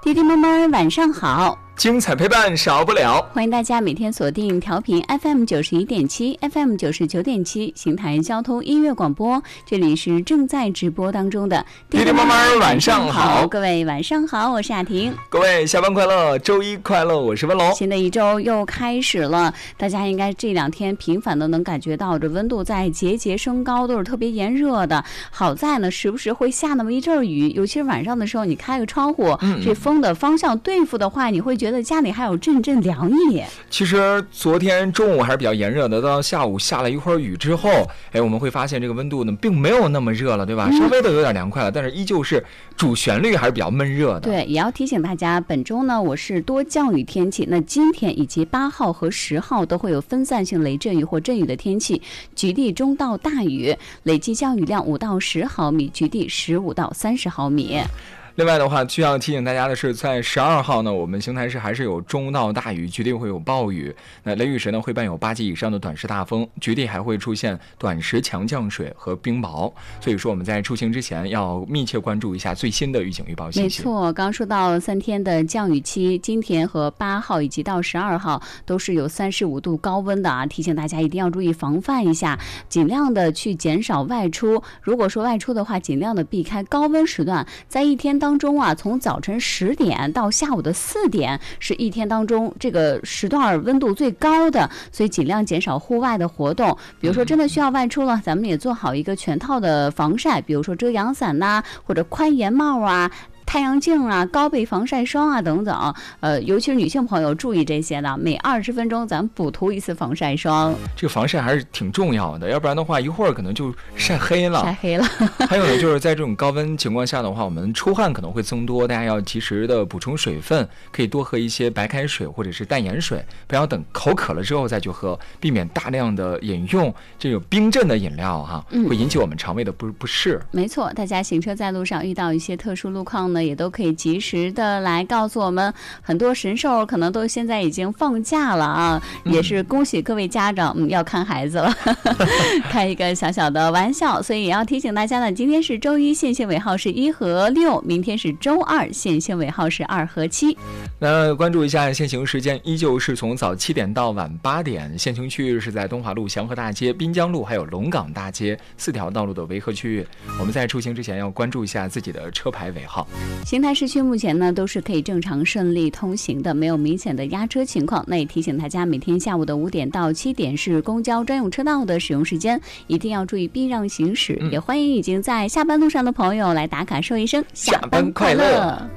弟弟妹妹晚上好， 精彩陪伴少不了， 欢迎大家每天锁定调频 FM91.7 FM99.7 邢台交通音乐广播，这里是正在直播当中的弟弟妹妹晚上好， 各位晚上好，我是雅婷， 各位下班快乐，周一快乐，我是文龙。 新的一周又开始了，大家应该这两天频繁的能感觉到这温度在节节升高，都是特别炎热的。好在呢，时不时会下那么一阵雨，尤其是晚上的时候，你开个窗户，这风的方向对付的话，你会觉得家里还有阵阵凉意。 其实昨天中午还是比较炎热的，到下午下了一会儿雨之后，我们会发现这个温度呢并没有那么热了，对吧？稍微的有点凉快了，但是依旧是主旋律还是比较闷热的。 对，也要提醒大家，本周呢我是多降雨天气，那今天以及8号和10号都会有分散性雷阵雨或阵雨的天气，局地中到大雨，累计降雨量5到10毫米，局地15到30毫米。 另外的话，需要提醒大家的是，在12号呢，我们邢台市还是有中到大雨，局地会有暴雨。那雷雨时呢，会伴有8级以上的短时大风，局地还会出现短时强降水和冰雹。所以说，我们在出行之前要密切关注一下最新的预警预报信息。 没错，刚说到3天的降雨期，今天和8号以及到12号都是有35度高温的啊，提醒大家一定要注意防范一下，尽量的去减少外出。如果说外出的话，尽量的避开高温时段，在一天当中啊，从早晨10点到下午的4点是一天当中这个时段温度最高的，所以尽量减少户外的活动。比如说真的需要外出了，咱们也做好一个全套的防晒，比如说遮阳伞呐，或者宽檐帽啊，太阳镜啊，高倍防晒霜啊等等，尤其是女性朋友注意这些的，每20分钟咱们补涂一次防晒霜。 这个防晒还是挺重要的，要不然的话一会儿可能就晒黑了。还有呢，就是在这种高温情况下的话，我们出汗可能会增多，大家要及时的补充水分，可以多喝一些白开水或者是淡盐水，不要等口渴了之后再去喝，避免大量的饮用这种冰镇的饮料哈，会引起我们肠胃的不适。 没错，大家行车在路上遇到一些特殊路况呢，也都可以及时的来告诉我们。很多神兽可能都现在已经放假了啊，也是恭喜各位家长，要看孩子了开一个小小的玩笑。所以也要提醒大家呢，今天是周一，限行尾号是1和6，明天是周二，限行尾号是2和7。 那关注一下限行时间，依旧是从早7点到晚8点，限行区域是在东华路、祥和大街、滨江路还有龙岗大街4条道路的维和区域。我们在出行之前要关注一下自己的车牌尾号。 邢台市区目前呢都是可以正常顺利通行的，没有明显的压车情况。那也提醒大家，每天下午的5点到7点是公交专用车道的使用时间，一定要注意避让行驶。也欢迎已经在下班路上的朋友来打卡说一声下班快乐。